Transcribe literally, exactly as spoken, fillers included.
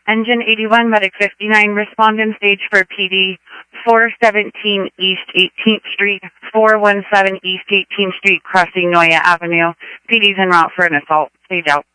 Engine eighty-one, Medic fifty-nine, respondent stage for P D four seventeen East eighteenth Street, four one seven East eighteenth Street, crossing Noya Avenue. P D's en route for an assault. Stage out.